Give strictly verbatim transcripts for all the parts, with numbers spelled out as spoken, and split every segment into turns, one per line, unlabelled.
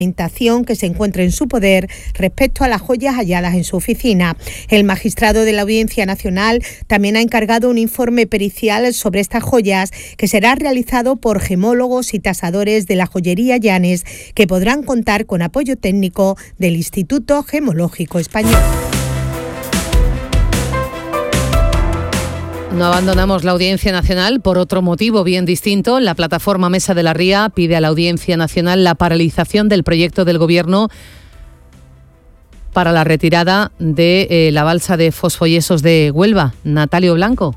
que se encuentre en su poder respecto a las joyas halladas en su oficina. El magistrado de la Audiencia Nacional también ha encargado un informe pericial sobre estas joyas que será realizado por gemólogos y tasadores de la joyería Llanes, que podrán contar con apoyo técnico del Instituto Gemológico Español.
No abandonamos la Audiencia Nacional por otro motivo bien distinto. La plataforma Mesa de la Ría pide a la Audiencia Nacional la paralización del proyecto del Gobierno para la retirada de eh, la balsa de fosfoyesos de Huelva. Natalio Blanco.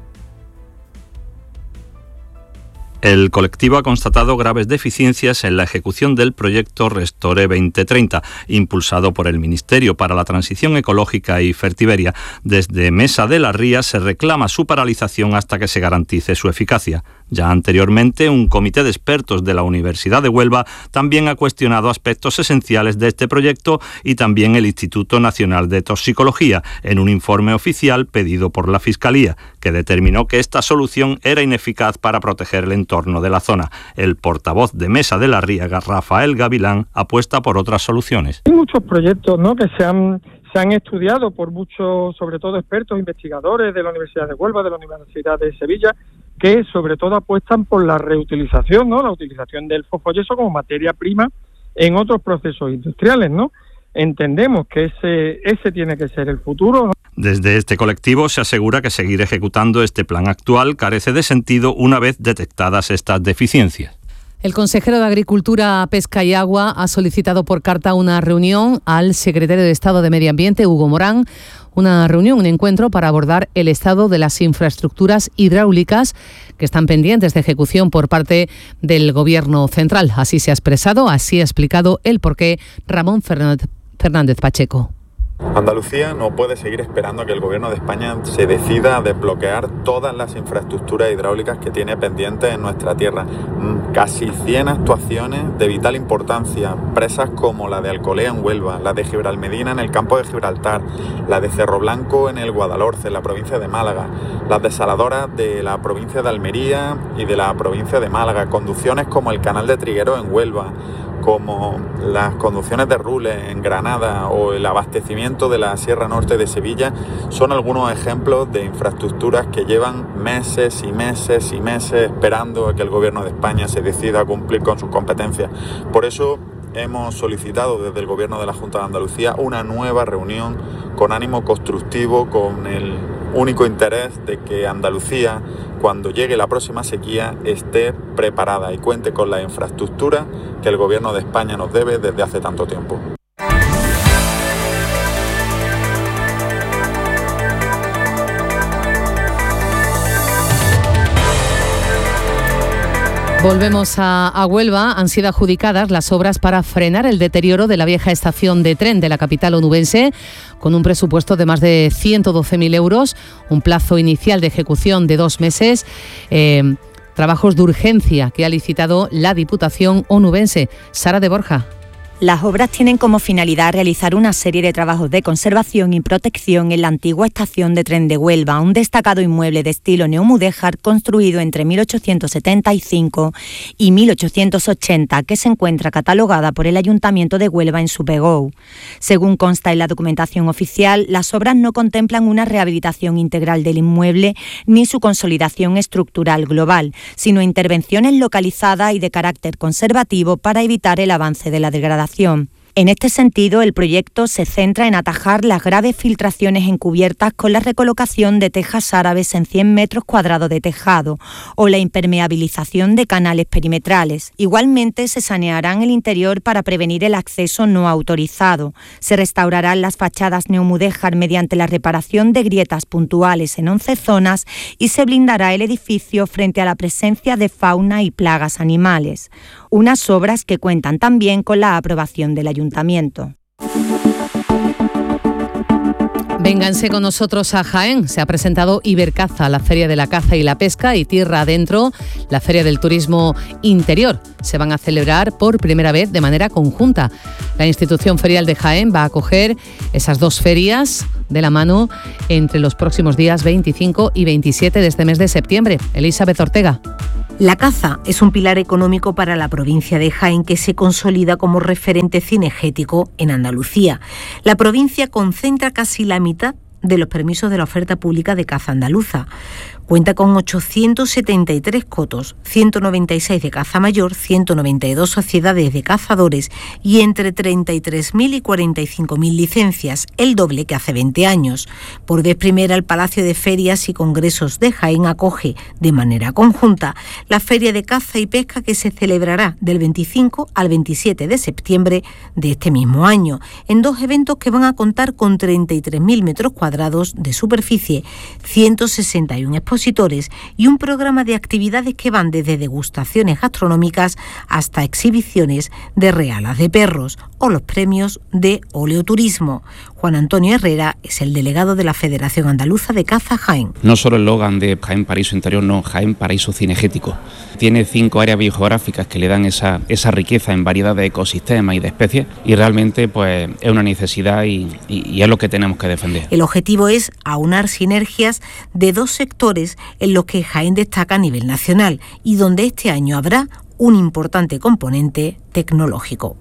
El colectivo ha constatado graves deficiencias en la ejecución del proyecto Restore veinte treinta, impulsado por el Ministerio para la Transición Ecológica y Fertiberia. Desde Mesa de la Ría se reclama su paralización hasta que se garantice su eficacia. Ya anteriormente, un comité de expertos de la Universidad de Huelva también ha cuestionado aspectos esenciales de este proyecto y también el Instituto Nacional de Toxicología, en un informe oficial pedido por la Fiscalía, que determinó que esta solución era ineficaz para proteger el entorno de la zona. El portavoz de Mesa de la Ría, Rafael Gavilán, apuesta por otras soluciones.
Hay muchos proyectos, ¿no?, que se han, se han estudiado por muchos, sobre todo expertos, investigadores de la Universidad de Huelva, de la Universidad de Sevilla, que sobre todo apuestan por la reutilización, ¿no?, la utilización del fosfoyeso como materia prima en otros procesos industriales, ¿no? Entendemos que ese, ese tiene que ser el futuro, ¿no?
Desde este colectivo se asegura que seguir ejecutando este plan actual carece de sentido una vez detectadas estas deficiencias.
El consejero de Agricultura, Pesca y Agua ha solicitado por carta una reunión al secretario de Estado de Medio Ambiente, Hugo Morán, una reunión, un encuentro para abordar el estado de las infraestructuras hidráulicas que están pendientes de ejecución por parte del Gobierno central. Así se ha expresado, así ha explicado el porqué Ramón Fernández Pacheco.
Andalucía no puede seguir esperando a que el Gobierno de España se decida a desbloquear todas las infraestructuras hidráulicas que tiene pendientes en nuestra tierra. Casi cien actuaciones de vital importancia, presas como la de Alcolea en Huelva, la de Gibralmedina en el campo de Gibraltar, la de Cerro Blanco en el Guadalhorce, en la provincia de Málaga, las desaladoras de la provincia de Almería y de la provincia de Málaga, conducciones como el canal de Trigueros en Huelva, como las conducciones de Rules en Granada o el abastecimiento de la Sierra Norte de Sevilla, son algunos ejemplos de infraestructuras que llevan meses y meses y meses esperando a que el Gobierno de España se decida a cumplir con sus competencias. Por eso hemos solicitado desde el Gobierno de la Junta de Andalucía una nueva reunión con ánimo constructivo, con el único interés de que Andalucía, cuando llegue la próxima sequía, esté preparada y cuente con la infraestructura que el Gobierno de España nos debe desde hace tanto tiempo.
Volvemos a, a Huelva. Han sido adjudicadas las obras para frenar el deterioro de la vieja estación de tren de la capital onubense, con un presupuesto de más de ciento doce mil euros, un plazo inicial de ejecución de dos meses, eh, trabajos de urgencia que ha licitado la Diputación onubense. Sara de Borja.
Las obras tienen como finalidad realizar una serie de trabajos de conservación y protección en la antigua estación de tren de Huelva, un destacado inmueble de estilo neomudéjar construido entre mil ochocientos setenta y cinco y mil ochocientos ochenta, que se encuentra catalogada por el Ayuntamiento de Huelva en su P G O. Según consta en la documentación oficial, las obras no contemplan una rehabilitación integral del inmueble ni su consolidación estructural global, sino intervenciones localizadas y de carácter conservativo para evitar el avance de la degradación. En este sentido, el proyecto se centra en atajar las graves filtraciones encubiertas con la recolocación de tejas árabes en cien metros cuadrados de tejado o la impermeabilización de canales perimetrales. Igualmente, se sanearán el interior para prevenir el acceso no autorizado. Se restaurarán las fachadas neomudéjar mediante la reparación de grietas puntuales en once zonas y se blindará el edificio frente a la presencia de fauna y plagas animales. Unas obras que cuentan también con la aprobación del Ayuntamiento.
Vénganse con nosotros a Jaén. Se ha presentado Ibercaza, la Feria de la Caza y la Pesca, y Tierra Adentro, la Feria del Turismo Interior. Se van a celebrar por primera vez de manera conjunta. La institución ferial de Jaén va a acoger esas dos ferias de la mano entre los próximos días veinticinco y veintisiete de este mes de septiembre. Elizabeth Ortega.
La caza es un pilar económico para la provincia de Jaén que se consolida como referente cinegético en Andalucía. La provincia concentra casi la mitad de los permisos de la oferta pública de caza andaluza. Cuenta con ochocientos setenta y tres cotos, ciento noventa y seis de caza mayor, ciento noventa y dos sociedades de cazadores y entre treinta y tres mil y cuarenta y cinco mil licencias, el doble que hace veinte años. Por vez primera, el Palacio de Ferias y Congresos de Jaén acoge de manera conjunta la Feria de Caza y Pesca que se celebrará del veinticinco al veintisiete de septiembre de este mismo año, en dos eventos que van a contar con treinta y tres mil metros cuadrados de superficie, ciento sesenta y uno expositores y un programa de actividades que van desde degustaciones gastronómicas hasta exhibiciones de realas de perros o los premios de oleoturismo. Juan Antonio Herrera es el delegado de la Federación Andaluza de Caza Jaén.
No solo el eslogan de Jaén Paraíso Interior, no, Jaén Paraíso Cinegético. Tiene cinco áreas biogeográficas que le dan esa, esa riqueza en variedad de ecosistemas y de especies y realmente pues es una necesidad y, y, y es lo que tenemos que defender.
El objetivo es aunar sinergias de dos sectores en los que Jaén destaca a nivel nacional y donde este año habrá un importante componente tecnológico.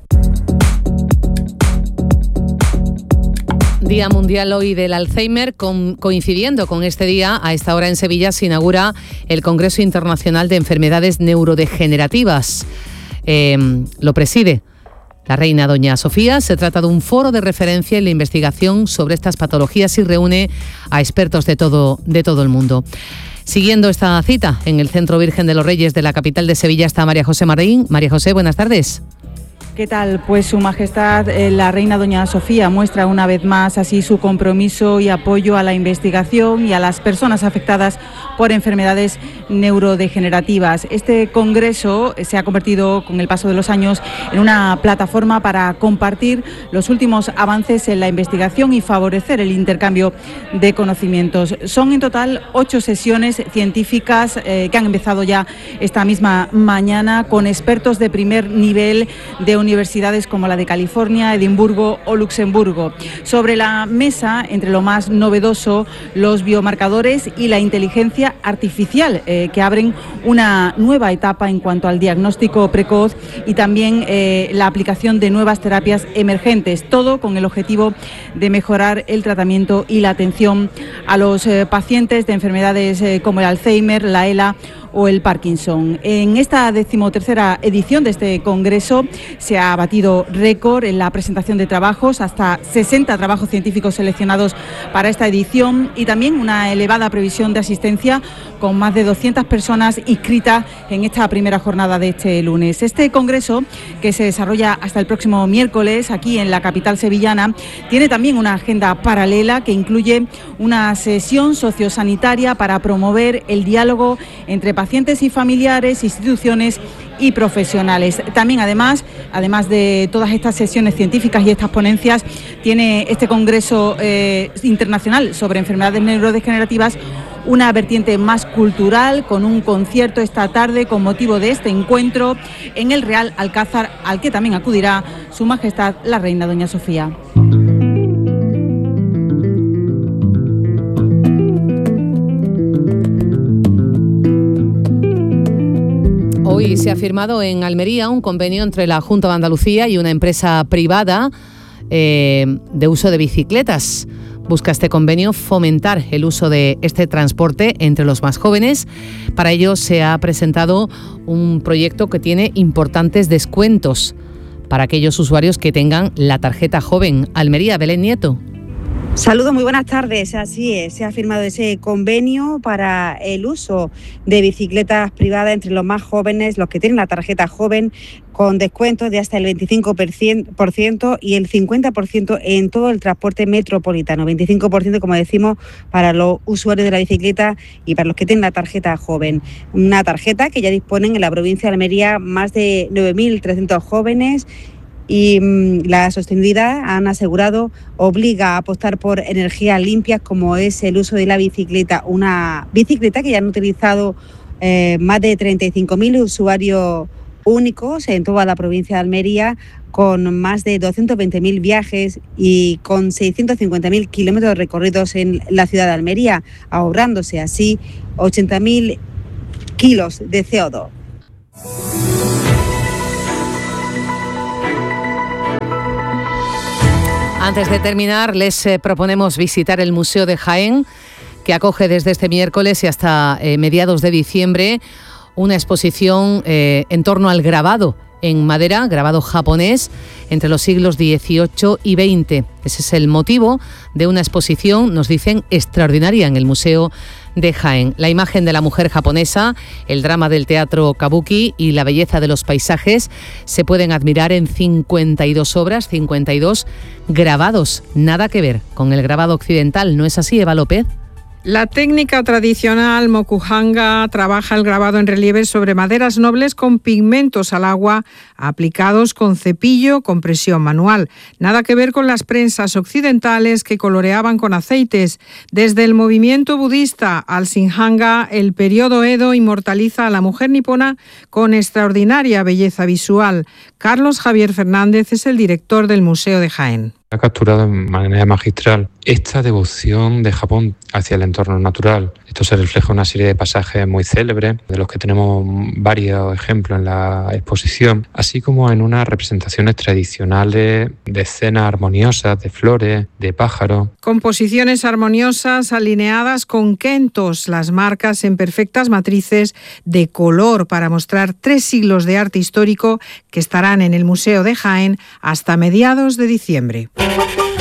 Día Mundial hoy del Alzheimer, con, coincidiendo con este día, a esta hora en Sevilla se inaugura el Congreso Internacional de Enfermedades Neurodegenerativas. Eh, lo preside la reina doña Sofía. Se trata de un foro de referencia en la investigación sobre estas patologías y reúne a expertos de todo, de todo el mundo. Siguiendo esta cita, en el Centro Virgen de los Reyes de la capital de Sevilla está María José Marín. María José, buenas tardes.
¿Qué tal? Pues Su Majestad eh, la Reina Doña Sofía muestra una vez más así su compromiso y apoyo a la investigación y a las personas afectadas por enfermedades neurodegenerativas. Este congreso se ha convertido con el paso de los años en una plataforma para compartir los últimos avances en la investigación y favorecer el intercambio de conocimientos. Son en total ocho sesiones científicas eh, que han empezado ya esta misma mañana con expertos de primer nivel de universidades como la de California, Edimburgo o Luxemburgo. Sobre la mesa, entre lo más novedoso, los biomarcadores y la inteligencia artificial, eh, que abren una nueva etapa en cuanto al diagnóstico precoz y también eh, la aplicación de nuevas terapias emergentes, todo con el objetivo de mejorar el tratamiento y la atención a los eh, pacientes de enfermedades eh, como el Alzheimer, la ELA o el Parkinson. En esta decimotercera edición de este congreso se ha batido récord en la presentación de trabajos, hasta sesenta trabajos científicos seleccionados para esta edición y también una elevada previsión de asistencia con más de doscientas personas inscritas en esta primera jornada de este lunes. Este congreso, que se desarrolla hasta el próximo miércoles aquí en la capital sevillana, tiene también una agenda paralela que incluye una sesión sociosanitaria para promover el diálogo entre pacientes y familiares, instituciones y profesionales. También, además, además de todas estas sesiones científicas y estas ponencias, tiene este Congreso eh, Internacional sobre Enfermedades Neurodegenerativas una vertiente más cultural, con un concierto esta tarde con motivo de este encuentro en el Real Alcázar, al que también acudirá Su Majestad la Reina Doña Sofía.
Hoy se ha firmado en Almería un convenio entre la Junta de Andalucía y una empresa privada eh, de uso de bicicletas. Busca este convenio fomentar el uso de este transporte entre los más jóvenes. Para ello se ha presentado un proyecto que tiene importantes descuentos para aquellos usuarios que tengan la tarjeta joven. Almería, Belén Nieto.
Saludos, muy buenas tardes. Así es, se ha firmado ese convenio para el uso de bicicletas privadas entre los más jóvenes, los que tienen la tarjeta joven, con descuentos de hasta el veinticinco por ciento y el cincuenta por ciento en todo el transporte metropolitano. veinticinco por ciento, como decimos, para los usuarios de la bicicleta y para los que tienen la tarjeta joven. Una tarjeta que ya disponen en la provincia de Almería más de nueve mil trescientos jóvenes. Y mmm, la sostenibilidad, han asegurado, obliga a apostar por energías limpias como es el uso de la bicicleta. Una bicicleta que ya han utilizado eh, más de treinta y cinco mil usuarios únicos en toda la provincia de Almería, con más de doscientos veinte mil viajes y con seiscientos cincuenta mil kilómetros recorridos en la ciudad de Almería, ahorrándose así ochenta mil kilos de C O dos.
Antes de terminar, les eh, proponemos visitar el Museo de Jaén, que acoge desde este miércoles y hasta eh, mediados de diciembre una exposición eh, en torno al grabado en madera, grabado japonés, entre los siglos dieciocho y veinte. Ese es el motivo de una exposición, nos dicen, extraordinaria en el Museo de Jaén. La imagen de la mujer japonesa, el drama del teatro kabuki y la belleza de los paisajes se pueden admirar en cincuenta y dos obras, cincuenta y dos grabados. Nada que ver con el grabado occidental, ¿no es así, Eva López?
La técnica tradicional mokuhanga trabaja el grabado en relieve sobre maderas nobles con pigmentos al agua aplicados con cepillo con presión manual. Nada que ver con las prensas occidentales que coloreaban con aceites. Desde el movimiento budista al Shinhanga, el periodo Edo inmortaliza a la mujer nipona con extraordinaria belleza visual. Carlos Javier Fernández es el director del Museo de Jaén.
Ha capturado de manera magistral esta devoción de Japón hacia el entorno natural. Esto se refleja en una serie de pasajes muy célebres, de los que tenemos varios ejemplos en la exposición, así como en unas representaciones tradicionales de escenas armoniosas, de flores, de pájaros.
Composiciones armoniosas alineadas con kentos, las marcas en perfectas matrices de color para mostrar tres siglos de arte histórico que estarán en el Museo de Jaén hasta mediados de diciembre.